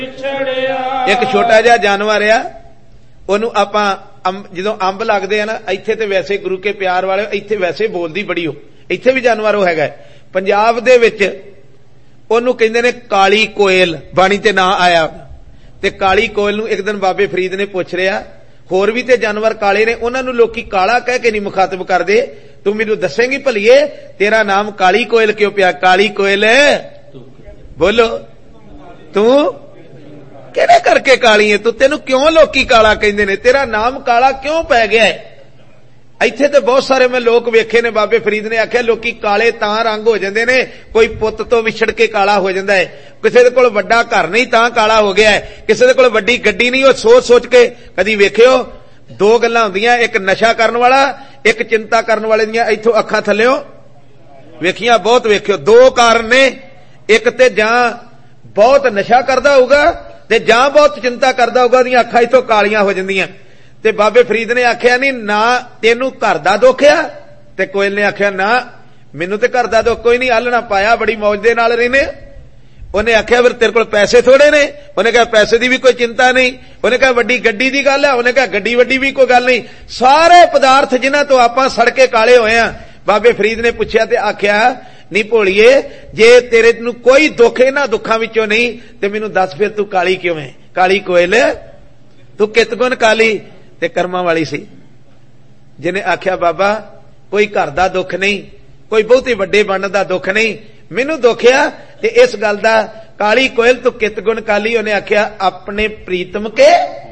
एक छोटा जिहा जानवर आ, ओनू आपां जदों अंब लगदे आ ना, इत्थे ते वैसे गुरु के प्यार वाले, इत्थे वैसे बोलदी बड़ी हो, इत्थे भी जानवर वो हैगा। पंजाब दे विच ओनू कहंदे ने काली कोयल, बाणी ते ना आया। ते काली कोयल नू एक दिन बाबे फरीद ने पुछ रिया, होर भी ते जानवर काले ने, उन्हां नू लोकी काला कह के नहीं मुखातब करदे, तू मैनू दसेंगी भलीए तेरा नाम काली कोयल क्यों पिया? काली कोयल बोलो तू किहड़े करके काली है, तू तेनू क्यों लोकी काला कहंदे ने, तेरा नाम काला क्यों पै गया है? इत्थे ते बहुत सारे मैं लोग वेखे ने, बाबे फरीद ने आख्या लोकी काले तां रंग हो जांदे ने, कोई पुत तो विछड़ के काला हो जांदा है, किसी दे कोल वड्डा घर नहीं तां काला हो गया है, किसी दे कोल वड्डी गड्डी नहीं, वो सोच सोच के कदी वेखियो दो गल्लां हुंदियां, एक नशा करन वाला, एक चिंता करन वाले दियां इत्थों अखां थल्लेओ वेखियां, बहुत वेखियो। दो कारण ने, एक ते जां बहुत नशा करदा होगा ते जां बहुत चिंता करदा होगा, दियां अखां इत्थों कालियां हो जांदियां। ते बाबे फरीद ने आख्या नहीं ना तेनू घर दा दुख आ, ते कोयल ने आख्या ना मैनू ते घर दा दुख कोई नहीं, आलना पाया बड़ी मौज दे नाल रहने। उन्हें आख्या फिर तेरे कोल पैसे थोड़े ने, उन्हें कहा पैसे दी भी कोई चिंता नहीं, उन्हें कहा वड्डी गड्डी दी गल है, उन्हें कहा गड्डी वड्डी भी कोई गल नहीं, सारे पदार्थ जिन्हां तो आपां सड़के काले होए आ। बाबे फरीद ने पूछया ते आख्या नहीं भोलिए जे तेरे नू कोई दुख इन्हां दुखां विचों नहीं ते मैनू दस फिर तू काली क्यों है? काली कोयल तू कित गुण काली? ते कर्मां वाली सी। जिन्हें आख्या बाबा कोई घर दा दुख नहीं, कोई बहुते वड्डे बनन दा दुख नहीं, मैनू दुख आ ते इस गल दा काली कोयल तू कित गुण काली? उन्हें आख्या अपने प्रीतम के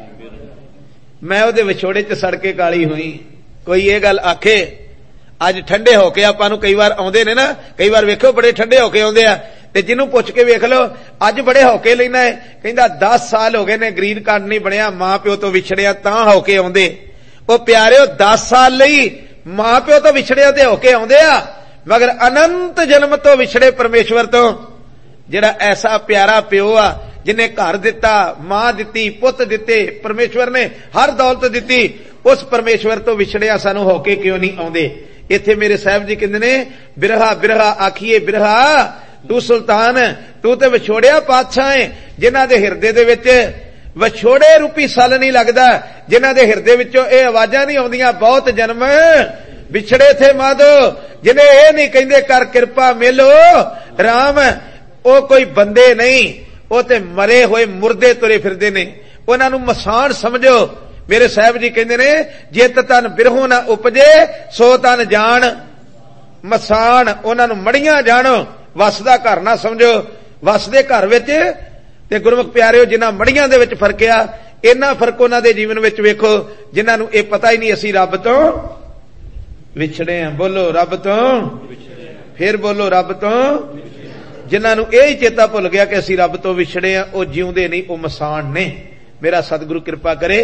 मैं उहदे विछोड़े च सड़ के काली हुई। कोई ये गल आखे अज ठंडे होके आपां नू कई बार आउंदे ने ना, कई बार वेखो बड़े ठंडे होके आउंदे आ, ते जिन्नू पुछ के वेख लो अज बड़े होके लेना है, कहंदा 10 साल हो गए ने ग्रीन कार्ड नहीं बनया, मां प्यो तो विछड़िया तां होके आउंदे। ओ प्यारिओ 10 साल लई मां प्यो तो विछड़िया ते होके आउंदे आ, मगर अनंत जन्म तो विछड़े परमेश्वर तो जिहड़ा ऐसा प्यारा प्यो आ जिन्हें घर दिता, मां दिती, पुत दिते, परमेश्वर ने हर दौलत दिती, उस परमेश्वर तो विछड़िया सानू होके क्यों नहीं आउंदे? इत्थे मेरे साहब जी कहंदे ने बिरहा बिरहा आखिए बिरहा तू सुल्तान, तू ते विछोड़िया पातशाह है जिन्हां दे हिरदे दे विच विछोड़े रूपी सल नहीं लगदा, जिन्हां दे हिरदे विचों ये आवाजां नहीं आउंदियां बहुत जन्म विछड़े थे माधो, जिन्हें ये नहीं कहंदे कर किरपा मेलो राम, ओ कोई बंदे नहीं, ओ ते मरे होए मुर्दे तुरे फिरदे ने, उन्हां नूं मसाण समझो। मेरे साहब जी कहंदे ने जित तन बिरहों ना उपजे सो तन जान मसाण, उन्हां नूं मड़ियां जाणो, वसदा घर ना समझो। वसदे घर विच ते गुरमुख प्यारिओ जिन्हां मड़ियां दे विच फर्क आ, इन्ना फर्क उन्हां दे जीवन विच वेखो जिन्हां नूं इह पता ही नहीं असीं रब तो विछड़े आ। बोलो रब तो, फिर बोलो रब तो, जिन्हां नूं इह ही चेता भुल गया कि असीं रब तो विछड़े आ, ओ जिउंदे नहीं, ओ मसाण ने। मेरा सतगुरु कृपा करे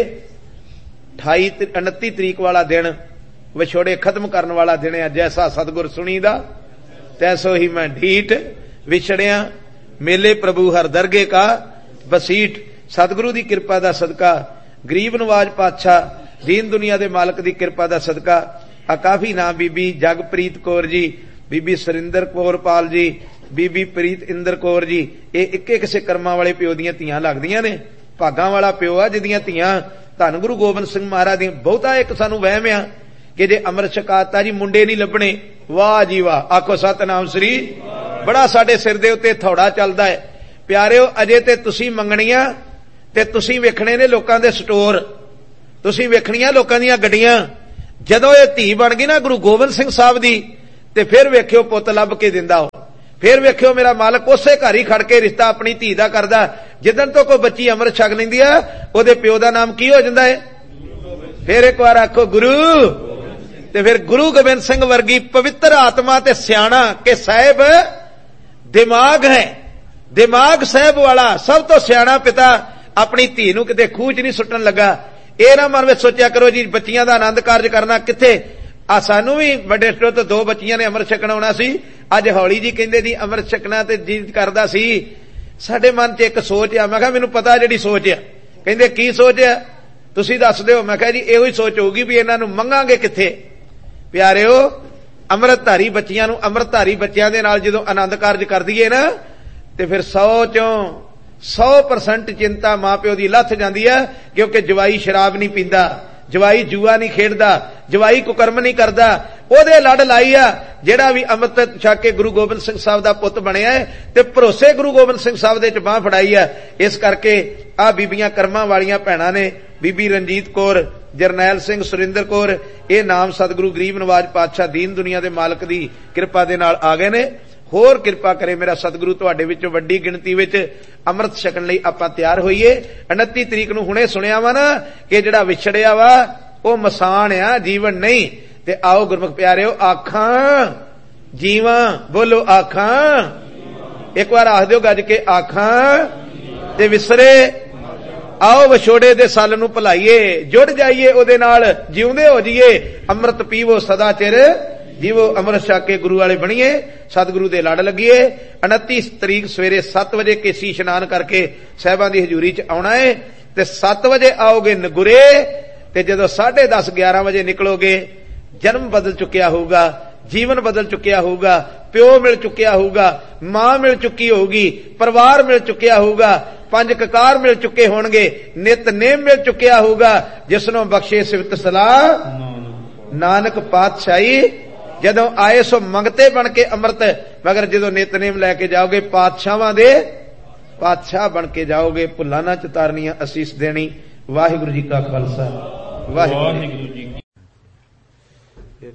29 तरीक वाला दिन विछोड़े खत्म करने वाला दिन है। जैसा सतगुर सुनीदा तैसो ही मैं ढीठ विछड़िया, मेले प्रभु हर दरगे का बसीठ। सतगुरु की कृपा का सदका, गरीब नवाज पातशाह दीन दुनिया के मालक की कृपा का सदका आ काफी नाम बीबी जगप्रीत कौर जी, बीबी सुरिंदर कौर पाल जी, बीबी प्रीत इंदर कौर जी, ये एक एक से कर्मा वाले प्यो दियां धीआं लगदियां ने। भागां वाला प्यो आ जिहदियां धीआं धन गुरु गोबिंद सिंह महाराज दी। बहुता एक सानू वहम आ कि जे अमृत छकाता जी मुंडे नहीं लभणे, वाह जी वाह, आखो सतनाम श्री। बड़ा साडे सिर दे उत्ते थौड़ा चलदा है। प्यारिओ अजे ते तुसीं मंगणियां ते तुसीं वेखणे ने लोकां दे स्टोर, तुसीं वेखणियां लोकां दीयां गड्डियां। जदों ये धी बन गई ना गुरु गोबिंद सिंह साहब दी ते फिर वेखियो पुत लभ के दिंदा हो, फिर वेखियो मेरा मालक उसे घर ही खड़ के रिश्ता अपनी धी दा करदा। जिदन तो कोई बच्ची अमृत छक लैंदी आ ओदे प्यो दा नाम की हो जांदा है? फिर एक बार आखो गुरु, ते फिर गुरु गोबिंद सिंह वर्गी पवित्र आत्मा ते सियाणा के साहिब दिमाग है, दिमाग साहिब वाला सब तो सियाणा पिता अपनी धी नूं किते खूह च नहीं सुट्टण लगा। ये ना मन में सोचा करो जी बच्चियां दा आनंद कारज करना किथे। आ सानू भी बड़े स्टोर तो 2 बच्चियां ने अमृत छकण आउणा सी, अज हौली जी कहंदे जी अमृत छकना ते जी करदा सी। साडे मन च एक सोच आ, मैं कहा मैनूं पता जिहड़ी सोच आ। कहंदे की सोच आ तुसीं दस दिओ। मैं कहा जी इहो ही सोच होगी भी इन्हां नूं मंगांगे किथे। प्यारिओ अमृतधारी बच्चियां नूं अमृतधारी बच्चियां दे नाल जदों आनंद कारज कर दईए ना ते फिर 100 चों 100% चिंता मां प्यो की लथ जाती है, क्योंकि जवाई शराब नहीं पींदा, जवाई जुआ नहीं खेडदा, जवाई कुकर्म नहीं करदा, ओदे लड़ लाई आ जेड़ा भी अमृत छक के गुरु गोबिंद सिंह साहब दा पुत बनिया है ते भरोसे गुरु गोबिंद सिंह साहब दे च बांह फड़ाई है। इस करके आ बीबियां कर्मां वालियां भैणां ने, बीबी रंजीत कौर, जरनैल सिंह, सुरिंदर कौर, ये नाम सतगुरु गरीब नवाज पातशाह दीन दुनिया दे मालक दी किरपा दे नाल आ गए ने। होर किरपा करे मेरा सतगुरु तुहाडे विचों वड्डी गिणती विच अमृत छकण लई आपां तैयार होईए। 29 तरीक नूं हुणे सुणिया वा ना कि जिहड़ा विछड़िया वा ਉਹ ਮਸਾਨ ਆ, ਜੀਵਨ ਨਹੀਂ। ਤੇ आओ गुरमुख प्यारिओ, आखां जीवां, बोलो आखां, एक बार आख दिओ गज के आखां ते विसरे। आओ विछोड़े दे सल नूं भुलाईए, जुड़ जाइए ओदे नाल, जिउंदे हो जाइए, अमृत पीवो सदा चिर जीवो, अमृत छक के गुरु वाले बणीए, सतगुरु दे लड़ लगिए। 29 तरीक सवेरे 7 बजे केसी इशनान करके साहिबां दी हजूरी च आउणा है ते 7 बजे आओगे नगुरे ते जदों 10:30 11 बजे निकलोगे, जन्म बदल चुकिया होगा, जीवन बदल चुकिया होगा, प्यो मिल चुकिया होगा, मां मिल चुकी होगी, परिवार मिल चुकिया होगा, 5 ककार मिल चुके होंगे, नितनेम मिल चुकिया होगा, जिसनों बख्शे सिफत सलाह नानक पातशाही। जदों आए सो मंगते बन के अमृत, मगर जदों नितनेम लैके जाओगे पातशाहां दे पातशाह बन के जाओगे। भुल्लां ना चितारनियां असीस देनी। वाहिगुरू जी का खालसा, वाहिगुरू जी